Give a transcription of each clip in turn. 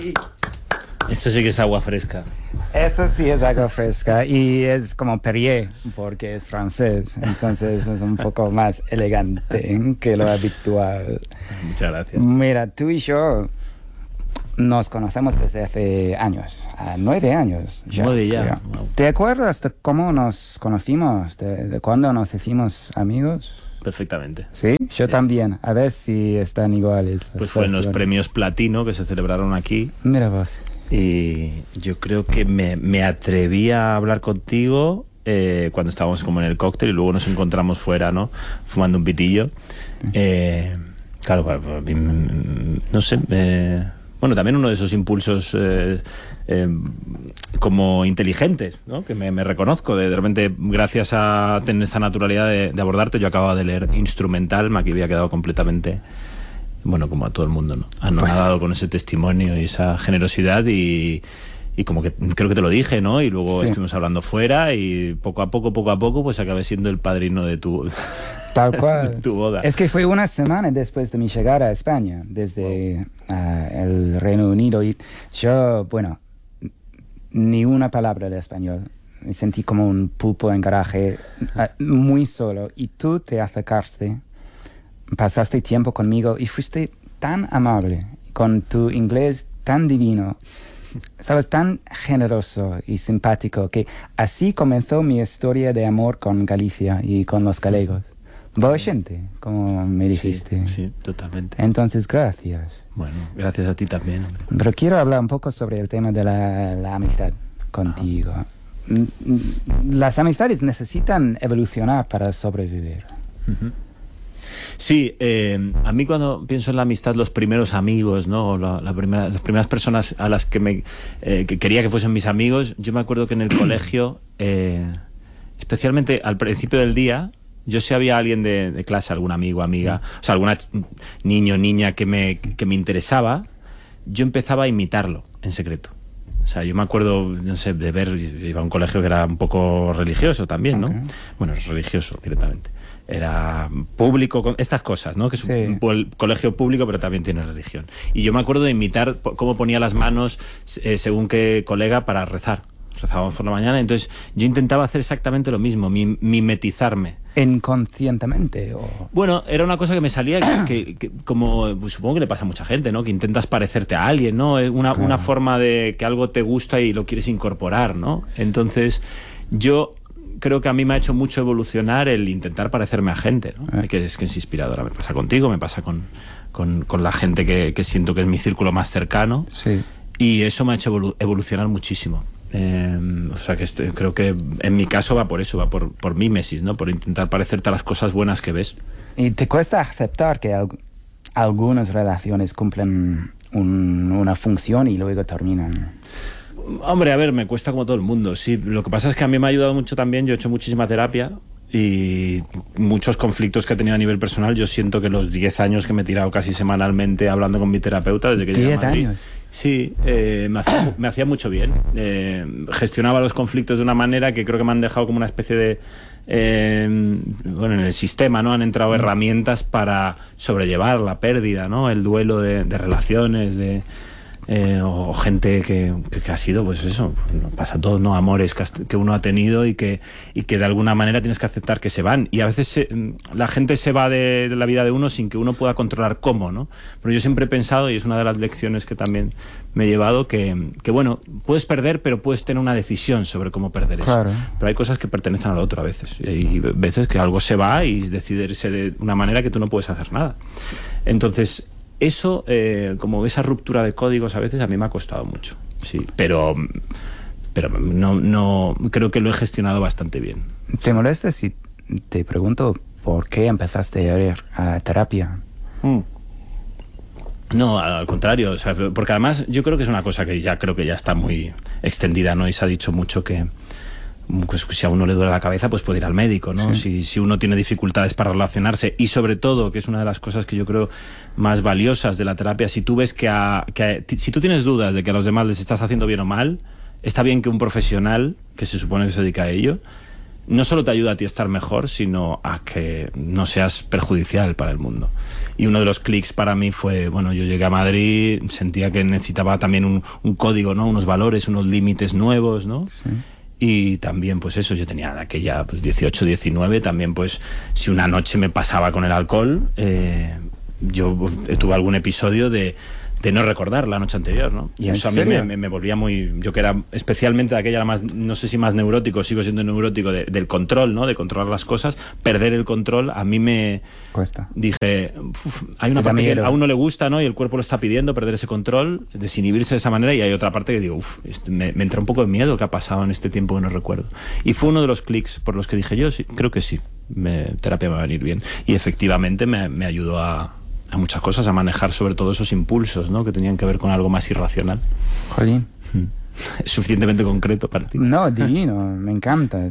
Esto sí que es agua fresca. Eso sí es agua fresca y es como Perrier, porque es francés, entonces es un poco más elegante que lo habitual. Muchas gracias. Mira, tú y yo nos conocemos desde hace años, 9 años. 9 ya. Wow. ¿Te acuerdas de cómo nos conocimos, de cuándo nos hicimos amigos? Perfectamente. Sí, yo también. A ver si están iguales. Pues fue en los premios Platino que se celebraron aquí. Mira vos. Y yo creo que me atreví a hablar contigo cuando estábamos como en el cóctel y luego nos encontramos fuera, ¿no? Fumando un pitillo. Claro, no sé. Bueno, también uno de esos impulsos como inteligentes, ¿no? Que me reconozco. De repente, gracias a tener esa naturalidad de abordarte, yo acababa de leer Instrumental, me había quedado completamente... Bueno, como a todo el mundo, ¿no? Anonadado con ese testimonio y esa generosidad y como que creo que te lo dije, ¿no? Y luego estuvimos hablando fuera y poco a poco, pues acabé siendo el padrino de tu... Tal cual. tu boda. Es que fue una semana después de mi llegada a España, desde el Reino Unido. Y yo, bueno, ni una palabra de español. Me sentí como un pulpo en garaje, muy solo. Y tú te acercaste, pasaste tiempo conmigo y fuiste tan amable, con tu inglés tan divino. Estabas tan generoso y simpático que así comenzó mi historia de amor con Galicia y con los galegos. Boa gente, como me dijiste. Sí, totalmente. Entonces, gracias. Bueno, gracias a ti también. Pero quiero hablar un poco sobre el tema de la amistad contigo. Las amistades necesitan evolucionar para sobrevivir. Sí, a mí cuando pienso en la amistad, los primeros amigos, ¿no? Las primeras personas a las que que quería que fuesen mis amigos, yo me acuerdo que en el colegio, especialmente al principio del día, yo si había alguien de clase, algún amigo, amiga, o sea, alguna niño, niña que me interesaba, yo empezaba a imitarlo en secreto. O sea, yo me acuerdo, no sé, de ver, iba a un colegio que era un poco religioso también, ¿no? Bueno, religioso directamente. Era público, estas cosas, ¿no? Que es un colegio público, pero también tiene religión. Y yo me acuerdo de imitar cómo ponía las manos según qué colega para rezar. Rezábamos por la mañana, entonces yo intentaba hacer exactamente lo mismo, mimetizarme. ¿Inconscientemente? Bueno, era una cosa que me salía que como pues, supongo que le pasa a mucha gente, ¿no? Que intentas parecerte a alguien, ¿no? Una forma de que algo te gusta y lo quieres incorporar, ¿no? Entonces yo creo que a mí me ha hecho mucho evolucionar el intentar parecerme a gente, ¿no? Que es inspiradora. Me pasa contigo, me pasa con la gente que siento que es mi círculo más cercano. Sí. Y eso me ha hecho evolucionar muchísimo. O sea que creo que en mi caso va por eso, va por mímesis, ¿no? Por intentar parecerte a las cosas buenas que ves. ¿Y te cuesta aceptar que algunas relaciones cumplen una función y luego terminan? Hombre, a ver, me cuesta como todo el mundo. Sí, lo que pasa es que a mí me ha ayudado mucho también. Yo he hecho muchísima terapia y muchos conflictos que he tenido a nivel personal. Yo siento que los 10 años que me he tirado casi semanalmente hablando con mi terapeuta desde que llegué a Madrid. 10 años. Sí, me hacía mucho bien. Gestionaba los conflictos de una manera que creo que me han dejado como una especie de... bueno, en el sistema, ¿no? Han entrado herramientas para sobrellevar la pérdida, ¿no? El duelo de relaciones, o gente que ha sido, pues eso, pasa todo, ¿no? Amores que uno ha tenido y que de alguna manera tienes que aceptar que se van. Y a veces la gente se va de la vida de uno sin que uno pueda controlar cómo, ¿no? Pero yo siempre he pensado, y es una de las lecciones que también me he llevado, que bueno, puedes perder, pero puedes tener una decisión sobre cómo perder eso. Claro. Pero hay cosas que pertenecen al otro a veces. Y hay veces que algo se va y decide irse de una manera que tú no puedes hacer nada. Entonces... eso, como esa ruptura de códigos a veces a mí me ha costado mucho, sí, pero no creo que lo he gestionado bastante bien. ¿Te molesta si te pregunto por qué empezaste a ir a terapia? No, al contrario, o sea, porque además yo creo que es una cosa que ya creo que ya está muy extendida, ¿no? Y se ha dicho mucho que pues, si a uno le duele la cabeza, pues puede ir al médico, ¿no? Sí. Si uno tiene dificultades para relacionarse y sobre todo, que es una de las cosas que yo creo más valiosas de la terapia, si tú ves si tú tienes dudas de que a los demás les estás haciendo bien o mal, está bien que un profesional, que se supone que se dedica a ello, no solo te ayuda a ti a estar mejor, sino a que no seas perjudicial para el mundo. Y uno de los clics para mí fue, bueno, yo llegué a Madrid, sentía que necesitaba también un código, ¿no? Unos valores, unos límites nuevos, ¿no? Sí. Y también, pues eso, yo tenía aquella, pues 18, 19, también, pues, si una noche me pasaba con el alcohol, yo tuve algún episodio de no recordar la noche anterior, ¿no? Y eso a mí me volvía muy... Yo que era especialmente de aquella, más, no sé si más neurótico, sigo siendo neurótico, del control, ¿no? De controlar las cosas, perder el control, a mí me... Cuesta. Dije, hay una parte que a uno le gusta, ¿no? Y el cuerpo lo está pidiendo, perder ese control, desinhibirse de esa manera, y hay otra parte que digo, me entra un poco de miedo que ha pasado en este tiempo que no recuerdo. Y fue uno de los clics por los que dije yo, sí, creo que sí, terapia me va a venir bien. Y efectivamente me ayudó a muchas cosas, a manejar sobre todo esos impulsos, ¿no? Que tenían que ver con algo más irracional. Jolín. ¿Es suficientemente concreto para ti? No, divino, me encanta.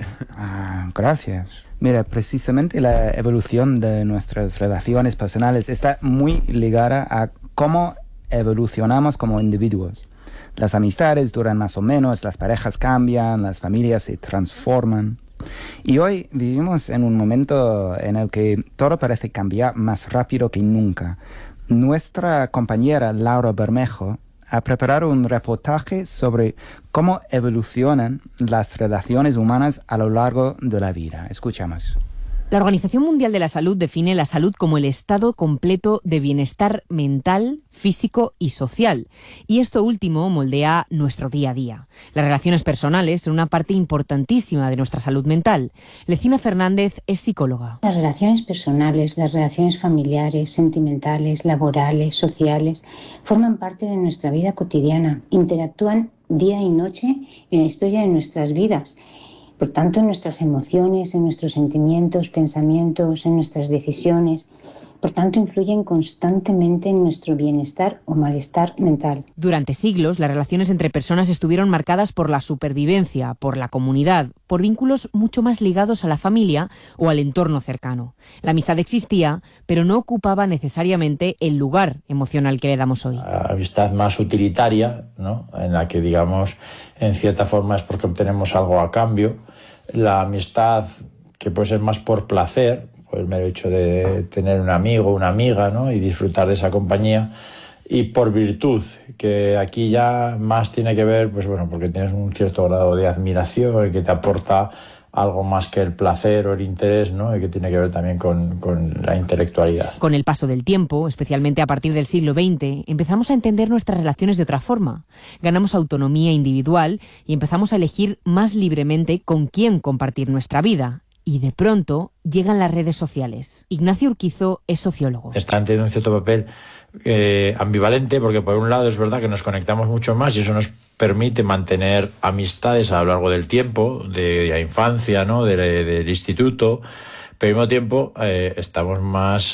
Gracias. Mira, precisamente la evolución de nuestras relaciones personales está muy ligada a cómo evolucionamos como individuos. Las amistades duran más o menos, las parejas cambian, las familias se transforman. Y hoy vivimos en un momento en el que todo parece cambiar más rápido que nunca. Nuestra compañera Laura Bermejo ha preparado un reportaje sobre cómo evolucionan las relaciones humanas a lo largo de la vida. Escuchamos. La Organización Mundial de la Salud define la salud como el estado completo de bienestar mental, físico y social. Y esto último moldea nuestro día a día. Las relaciones personales son una parte importantísima de nuestra salud mental. Lecina Fernández es psicóloga. Las relaciones personales, las relaciones familiares, sentimentales, laborales, sociales, forman parte de nuestra vida cotidiana. Interactúan día y noche en la historia de nuestras vidas. Por tanto, en nuestras emociones, en nuestros sentimientos, pensamientos, en nuestras decisiones. Por tanto, influyen constantemente en nuestro bienestar o malestar mental. Durante siglos, las relaciones entre personas estuvieron marcadas por la supervivencia, por la comunidad, por vínculos mucho más ligados a la familia o al entorno cercano. La amistad existía, pero no ocupaba necesariamente el lugar emocional que le damos hoy. La amistad más utilitaria, ¿no? En la que, digamos, en cierta forma es porque obtenemos algo a cambio. La amistad que puede ser más por placer, por el mero hecho de tener un amigo o una amiga, ¿no? Y disfrutar de esa compañía, y por virtud, que aquí ya más tiene que ver, pues bueno, porque tienes un cierto grado de admiración y que te aporta algo más que el placer o el interés, ¿no? Y que tiene que ver también con la intelectualidad. Con el paso del tiempo, especialmente a partir del siglo XX, empezamos a entender nuestras relaciones de otra forma. Ganamos autonomía individual y empezamos a elegir más libremente con quién compartir nuestra vida. Y de pronto llegan las redes sociales. Ignacio Urquizo es sociólogo. Están teniendo un cierto papel ambivalente, porque por un lado es verdad que nos conectamos mucho más y eso nos permite mantener amistades a lo largo del tiempo, de la infancia, ¿no? del instituto, pero al mismo tiempo estamos más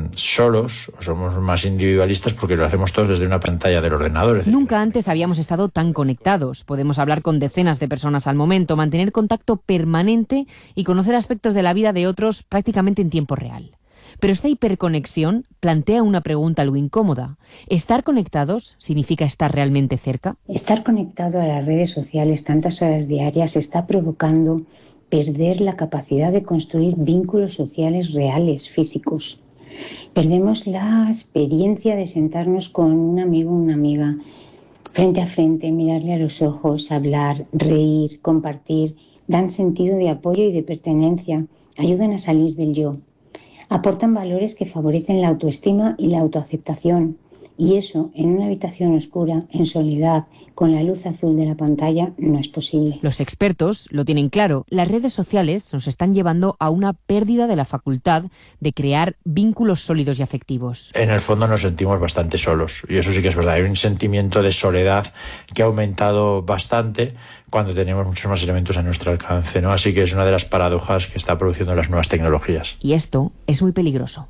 solos, o somos más individualistas porque lo hacemos todos desde una pantalla del ordenador. Nunca antes habíamos estado tan conectados. Podemos hablar con decenas de personas al momento, mantener contacto permanente y conocer aspectos de la vida de otros prácticamente en tiempo real. Pero esta hiperconexión plantea una pregunta algo incómoda. ¿Estar conectados significa estar realmente cerca? Estar conectado a las redes sociales tantas horas diarias está provocando perder la capacidad de construir vínculos sociales reales, físicos. Perdemos la experiencia de sentarnos con un amigo o una amiga frente a frente, mirarle a los ojos, hablar, reír, compartir. Dan sentido de apoyo y de pertenencia, ayudan a salir del yo. Aportan valores que favorecen la autoestima y la autoaceptación. Y eso, en una habitación oscura, en soledad, con la luz azul de la pantalla, no es posible. Los expertos lo tienen claro. Las redes sociales nos están llevando a una pérdida de la facultad de crear vínculos sólidos y afectivos. En el fondo nos sentimos bastante solos. Y eso sí que es verdad. Hay un sentimiento de soledad que ha aumentado bastante cuando tenemos muchos más elementos a nuestro alcance, ¿no? Así que es una de las paradojas que está produciendo las nuevas tecnologías. Y esto es muy peligroso.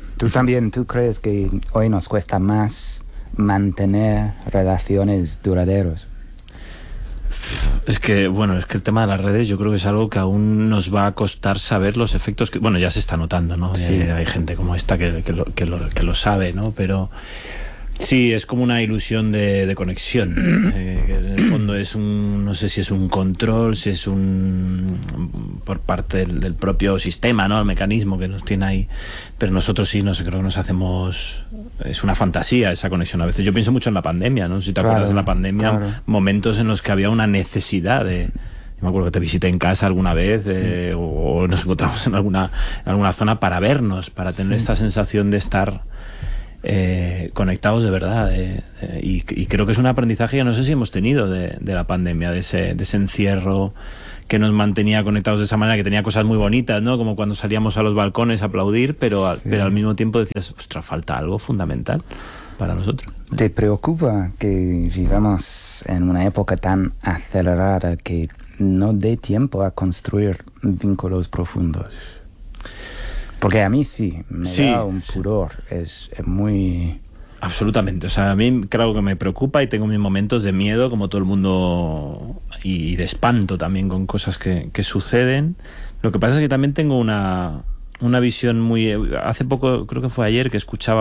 ¿Tú crees que hoy nos cuesta más mantener relaciones duraderas? Es que el tema de las redes yo creo que es algo que aún nos va a costar saber los efectos que, bueno, ya se está notando, ¿no? Sí. Hay gente como esta que lo sabe, ¿no? Pero sí, es como una ilusión de conexión, que en el fondo es no sé si es un control, si es por parte del propio sistema, ¿no? El mecanismo que nos tiene ahí, pero nosotros sí, no sé, creo que nos hacemos, es una fantasía esa conexión. A veces yo pienso mucho en la pandemia, ¿no? Si te acuerdas de la pandemia, momentos en los que había una necesidad de... Yo me acuerdo que te visité en casa alguna vez, o nos encontramos en alguna zona para vernos, para tener esta sensación de estar conectados de verdad. Y creo que es un aprendizaje que no sé si hemos tenido de la pandemia, de ese encierro que nos mantenía conectados de esa manera, que tenía cosas muy bonitas, ¿no? Como cuando salíamos a los balcones a aplaudir, pero al mismo tiempo decías, ostras, falta algo fundamental para nosotros. ¿Te preocupa que vivamos en una época tan acelerada que no dé tiempo a construir vínculos profundos? Porque a mí sí, me da un pudor, es muy... Absolutamente, o sea, a mí claro que me preocupa y tengo mis momentos de miedo, como todo el mundo, y de espanto también con cosas que suceden. Lo que pasa es que también tengo una visión muy... Hace poco, creo que fue ayer, que escuchaba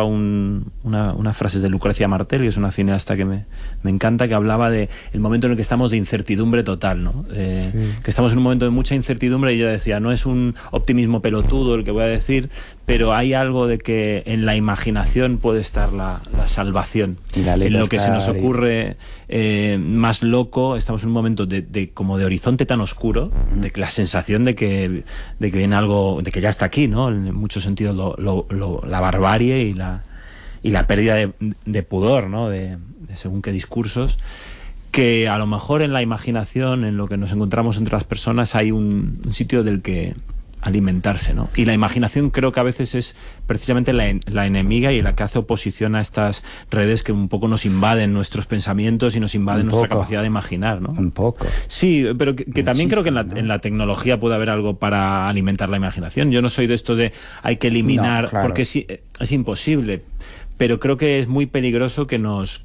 unas frases de Lucrecia Martel, que es una cineasta que me encanta, que hablaba de el momento en el que estamos de incertidumbre total, ¿no? Que estamos en un momento de mucha incertidumbre, y ella decía, no es un optimismo pelotudo el que voy a decir, pero hay algo de que en la imaginación puede estar la salvación. En lo que se nos ocurre más loco, estamos en un momento como de horizonte tan oscuro, de que la sensación de que viene algo, de que ya está aquí, ¿no? En muchos sentidos la barbarie y la pérdida de pudor, ¿no? De según qué discursos, que a lo mejor en la imaginación, en lo que nos encontramos entre las personas, hay un sitio del que alimentarse, ¿no? Y la imaginación creo que a veces es precisamente la enemiga y la que hace oposición a estas redes que un poco nos invaden nuestros pensamientos y nos invaden nuestra capacidad de imaginar, ¿no? Un poco. Sí, pero que también creo que en la tecnología puede haber algo para alimentar la imaginación. Yo no soy de esto de hay que eliminar, no, claro, porque es imposible. Pero creo que es muy peligroso que nos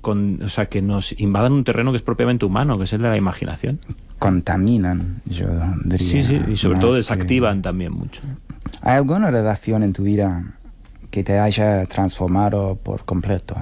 invadan un terreno que es propiamente humano, que es el de la imaginación. Contaminan, yo diría. Sí, y sobre todo desactivan también mucho. ¿Hay alguna relación en tu vida que te haya transformado por completo?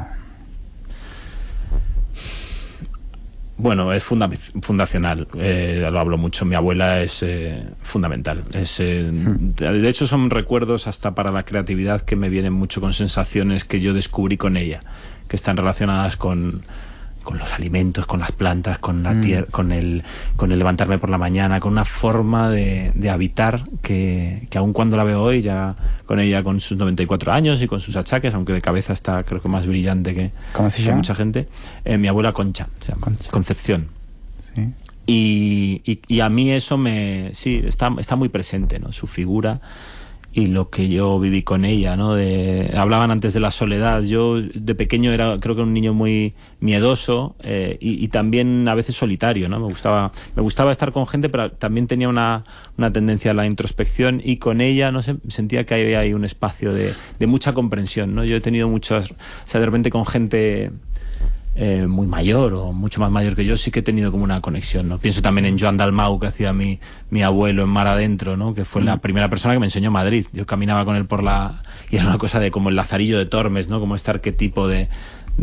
Bueno, es fundacional, lo hablo mucho, mi abuela es fundamental. De hecho son recuerdos hasta para la creatividad que me vienen mucho con sensaciones que yo descubrí con ella, que están relacionadas con los alimentos, con las plantas, con la tierra, con el levantarme por la mañana, con una forma de habitar que aun cuando la veo hoy, ya con ella con sus 94 años y con sus achaques, aunque de cabeza está creo que más brillante que mucha gente, mi abuela Concha, se llama, Concepción. Sí. Y a mí eso está muy presente, ¿no? Su figura y lo que yo viví con ella, ¿no? Hablaban antes de la soledad. Yo de pequeño era, creo que un niño muy miedoso y también a veces solitario, ¿no? Me gustaba estar con gente, pero también tenía una tendencia a la introspección, y con ella, no sé, sentía que había ahí un espacio de mucha comprensión, ¿no? Yo he tenido muchas, o sea, de repente con gente muy mayor o mucho más mayor que yo, sí que he tenido como una conexión, ¿no? Pienso también en Joan Dalmau, que hacía mi abuelo en Mar Adentro, ¿no? Que fue la primera persona que me enseñó Madrid. Yo caminaba con él y era una cosa de como el Lazarillo de Tormes, ¿no? Como este arquetipo del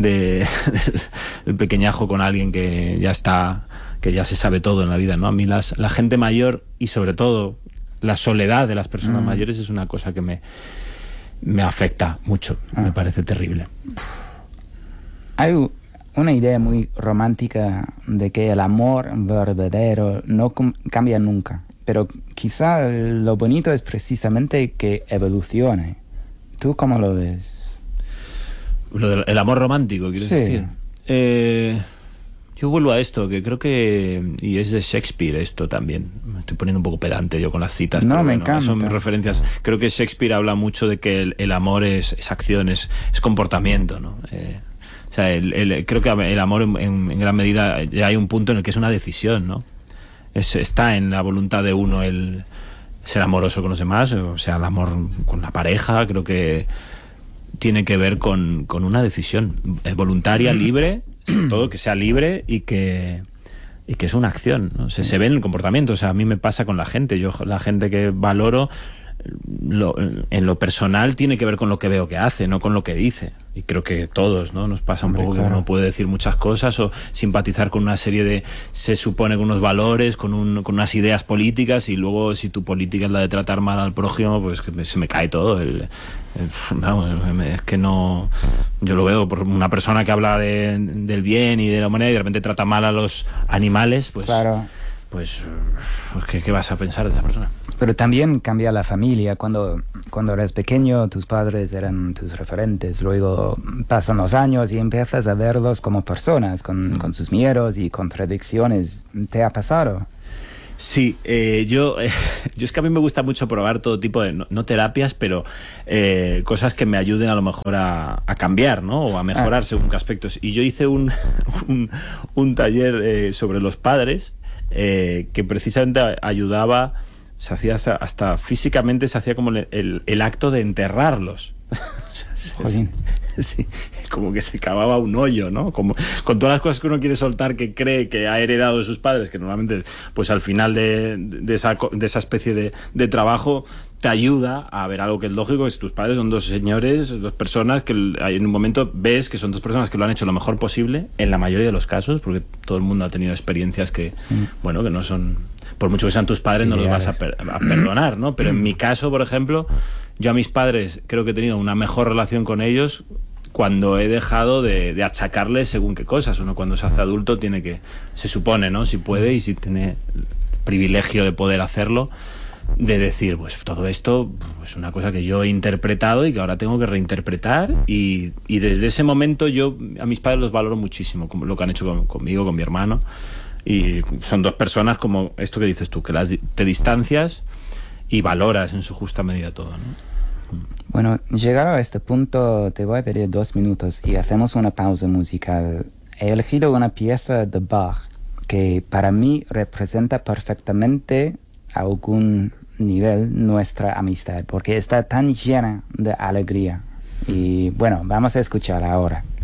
pequeñajo con alguien que ya se sabe todo en la vida, ¿no? A mí la gente mayor y sobre todo la soledad de las personas mayores es una cosa que me afecta mucho, me parece terrible. Hay una idea muy romántica de que el amor verdadero no cambia nunca, pero quizá lo bonito es precisamente que evolucione. ¿Tú cómo lo ves? El amor romántico, ¿quieres decir? Yo vuelvo a esto, que creo que... Y es de Shakespeare esto también. Me estoy poniendo un poco pedante yo con las citas. No, me encanta. Son mis referencias. Creo que Shakespeare habla mucho de que el amor es acción, es comportamiento, ¿no? O sea, creo que el amor en gran medida ya hay un punto en el que es una decisión, ¿no? Está en la voluntad de uno el ser amoroso con los demás, o sea, el amor con la pareja. Creo que tiene que ver con una decisión voluntaria, libre, sobre todo que sea libre y que es una acción, ¿no? Se ve en el comportamiento. O sea, a mí me pasa con la gente. Yo la gente que valoro en lo personal tiene que ver con lo que veo que hace, no con lo que dice. Y creo que todos, ¿no? Nos pasa un poco que uno puede decir muchas cosas o simpatizar con una serie de, se supone, con unos valores, con unas ideas políticas, y luego si tu política es la de tratar mal al prójimo, pues que se me cae todo. Vamos, es que no... Yo lo veo por una persona que habla del bien y de la humanidad y de repente trata mal a los animales, pues... Claro. Pues ¿qué vas a pensar de esa persona? Pero también cambia la familia. Cuando eres pequeño, tus padres eran tus referentes. Luego pasan los años y empiezas a verlos como personas, con sus miedos y contradicciones. ¿Te ha pasado? Sí, yo es que a mí me gusta mucho probar todo tipo de, no terapias, pero cosas que me ayuden a lo mejor a cambiar, ¿no? O a mejorar según qué aspectos. Y yo hice un taller sobre los padres, que precisamente ayudaba, se hacía hasta físicamente, se hacía como el acto de enterrarlos. Sí, como que se cavaba un hoyo, ¿no? Como con todas las cosas que uno quiere soltar, que cree que ha heredado de sus padres, que normalmente, pues al final de esa especie de trabajo te ayuda a ver algo que es lógico, que tus padres son dos señores, dos personas que en un momento ves que son dos personas que lo han hecho lo mejor posible, en la mayoría de los casos, porque todo el mundo ha tenido experiencias que, bueno, que no son... Por mucho que sean tus padres, no los vas a perdonar, ¿no? Pero en mi caso, por ejemplo, yo a mis padres creo que he tenido una mejor relación con ellos cuando he dejado de achacarles según qué cosas. Uno cuando se hace adulto tiene que, se supone, ¿no? Si puede y si tiene el privilegio de poder hacerlo, de decir, pues todo esto es una cosa que yo he interpretado y que ahora tengo que reinterpretar, y desde ese momento yo a mis padres los valoro muchísimo, como lo que han hecho conmigo, con mi hermano. Y son dos personas como esto que dices tú, que te distancias y valoras en su justa medida todo, ¿no? Bueno, llegado a este punto te voy a pedir 2 minutos y hacemos una pausa musical. He elegido una pieza de Bach que para mí representa perfectamente a algún nivel nuestra amistad, porque está tan llena de alegría. Y bueno, vamos a escucharla ahora.